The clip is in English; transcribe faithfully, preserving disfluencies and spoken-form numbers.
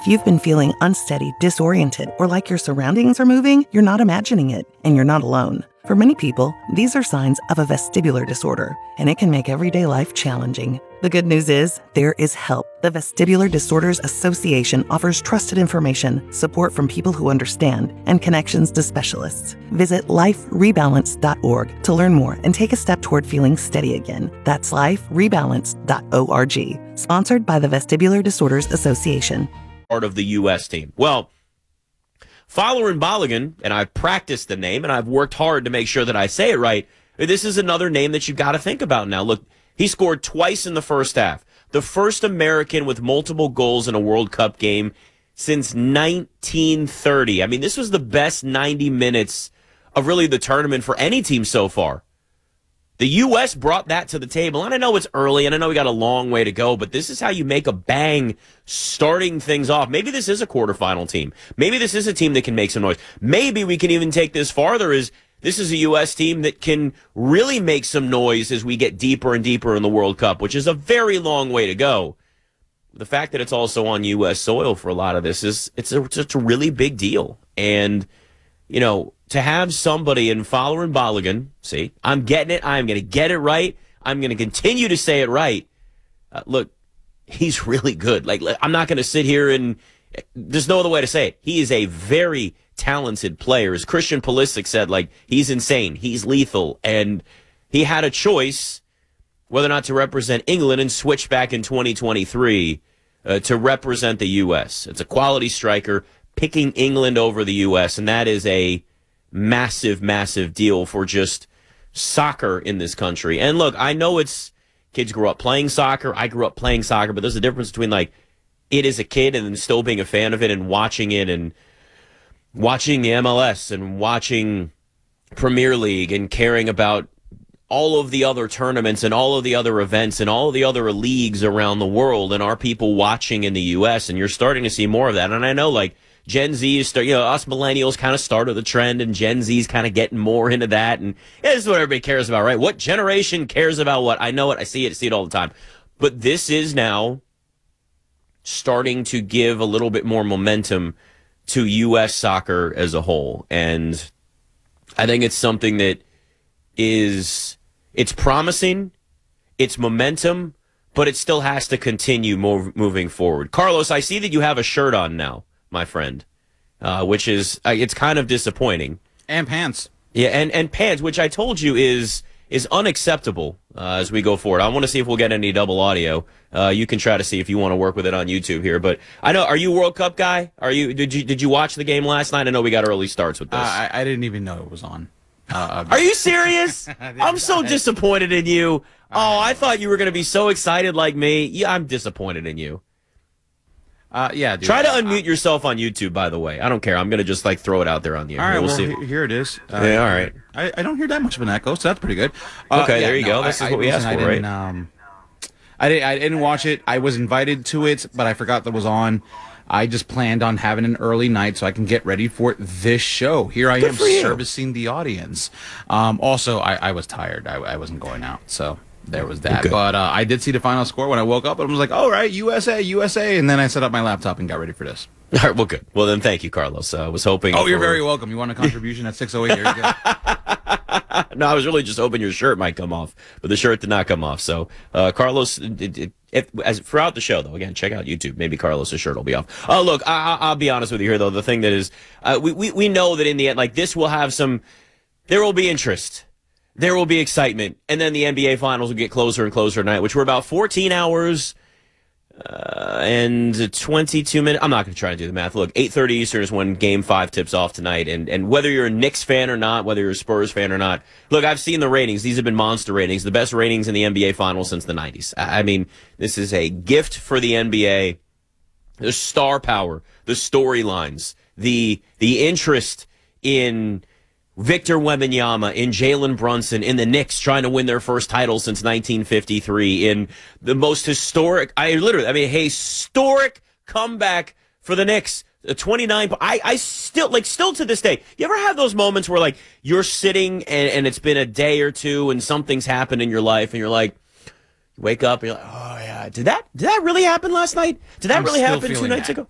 If you've been feeling unsteady, disoriented, or like your surroundings are moving, you're not imagining it, and you're not alone. For many people, these are signs of a vestibular disorder, and it can make everyday life challenging. The good news is, there is help. The Vestibular Disorders Association offers trusted information, support from people who understand, and connections to specialists. Visit life rebalance dot org to learn more and take a step toward feeling steady again. That's life rebalance dot org. Sponsored by the Vestibular Disorders Association. Part of the U S team. Well, Folarin Balogun, and I've practiced the name, and I've worked hard to make sure that I say it right. This is another name that you've got to think about now. Look, he scored twice in the first half. The first American with multiple goals in a World Cup game since nineteen thirty. I mean, this was the best ninety minutes of really the tournament for any team so far. The U S brought that to the table, and I know it's early, and I know we got a long way to go, but this is how you make a bang starting things off. Maybe this is a quarterfinal team. Maybe this is a team that can make some noise. Maybe we can even take this farther as this is a U S team that can really make some noise as we get deeper and deeper in the World Cup, which is a very long way to go. The fact that it's also on U S soil for a lot of this is it's a, it's a really big deal. And, you know, to have somebody in Folarin Balogun, see, I'm getting it. I'm going to get it right. I'm going to continue to say it right. Uh, look, he's really good. Like, I'm not going to sit here and there's no other way to say it. He is a very talented player. As Christian Pulisic said, like, he's insane. He's lethal. And he had a choice whether or not to represent England and switch back in twenty twenty-three uh, to represent the U S. It's a quality striker picking England over the U S, and that is a massive, massive deal for just soccer in this country. And look, I know it's kids grew up playing soccer. I grew up playing soccer, but there's a difference between like it as a kid and then still being a fan of it and watching it and watching the M L S and watching Premier League and caring about all of the other tournaments and all of the other events and all of the other leagues around the world and our people watching in the U S. And you're starting to see more of that. And I know like Gen Z is start, you know, us millennials kind of started the trend, and Gen Z is kind of getting more into that. And yeah, this is what everybody cares about, right? What generation cares about what? I know it. I see it. I see it all the time. But this is now starting to give a little bit more momentum to U S soccer as a whole. And I think it's something that is, it's promising, it's momentum, but it still has to continue move, moving forward. Carlos, I see that you have a shirt on now, my friend, uh, which is, uh, it's kind of disappointing. And pants. Yeah, and, and pants, which I told you is is unacceptable uh, as we go forward. I want to see if we'll get any double audio. Uh, you can try to see if you want to work with it on YouTube here. But I know, are you a World Cup guy? Are you? Did you did you watch the game last night? I know we got early starts with this. Uh, I, I didn't even know it was on. Uh, Are you serious? I'm so disappointed in you. Oh, I thought you were going to be so excited like me. Yeah, I'm disappointed in you. Uh, yeah, dude. Try to unmute yourself on YouTube, by the way. I don't care. I'm going to just like throw it out there on the air. All right, we'll well, see. here it is. Uh, yeah, all right. I, I don't hear that much of an echo, so that's pretty good. Uh, okay, yeah, there you no, go. This I, is what I, we listen, asked for, I right? didn't, um, I, didn't, I didn't watch it. I was invited to it, but I forgot that was on. I just planned on having an early night so I can get ready for this show. Here I Good am for you. servicing the audience. Um, also, I, I was tired. I, I wasn't going out, so there was that. Okay. But uh, I did see the final score when I woke up, and I was like, all right, U S A, U S A. And then I set up my laptop and got ready for this. All right, well, good. Well, then thank you, Carlos. Uh, I was hoping. Oh, you're for... very welcome. You want a contribution at six oh eight? Here you go. No, I was really just hoping your shirt might come off, but the shirt did not come off. So, uh, Carlos, it, it, if, as throughout the show, though, again, check out YouTube. Maybe Carlos' shirt will be off. Oh, look, I, I'll be honest with you here, though. The thing that is, uh, we, we we know that in the end, like this, will have some. There will be interest. There will be excitement, and then the N B A Finals will get closer and closer tonight, which we're about fourteen hours uh, and twenty-two minutes. I'm not going to try to do the math. Look, eight thirty Eastern is when Game Five tips off tonight, and and whether you're a Knicks fan or not, whether you're a Spurs fan or not, look, I've seen the ratings. These have been monster ratings, the best ratings in the N B A Finals since the nineties. I mean, this is a gift for the N B A. The star power, the storylines, the the interest in Victor Wembanyama, in Jalen Brunson, in the Knicks trying to win their first title since nineteen fifty-three, in the most historic, I literally, I mean, historic comeback for the Knicks. A twenty-nine, I, I still, like, still to this day, you ever have those moments where, like, you're sitting and, and it's been a day or two and something's happened in your life and you're like, you wake up and you're like, oh, yeah, did that, did that really happen last night? Did that I'm really still happen two feeling nights that. ago?